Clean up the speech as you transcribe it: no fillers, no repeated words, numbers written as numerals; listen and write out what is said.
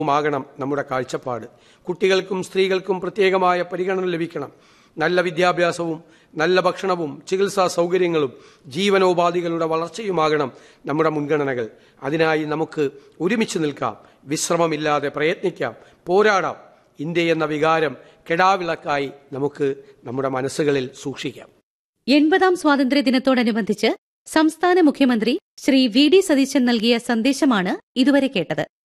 ആകണം നമ്മുടെ കാഴ്ചപ്പാട്. കുട്ടികൾക്കും സ്ത്രീകൾക്കും പ്രത്യേകമായ പരിഗണന ലഭിക്കണം. നല്ല വിദ്യാഭ്യാസവും നല്ല ഭക്ഷണവും ചികിത്സാ സൗകര്യങ്ങളും ജീവനോപാധികളുടെ വളർച്ചയുമാകണം നമ്മുടെ മുൻഗണനകൾ. അതിനായി നമുക്ക് ഒരുമിച്ച് നിൽക്കാം, വിശ്രമമില്ലാതെ പ്രയത്നിക്കാം, പോരാടാം. ഇന്ത്യ എന്ന വികാരം കെടാവിളക്കായി നമുക്ക് നമ്മുടെ മനസ്സുകളിൽ സൂക്ഷിക്കാം. 80ാം സ്വാതന്ത്ര്യദിനത്തോടനുബന്ധിച്ച് സംസ്ഥാന മുഖ്യമന്ത്രി ശ്രീ വി ഡി സതീശൻ നൽകിയ സന്ദേശമാണ് ഇതുവരെ കേട്ടത്.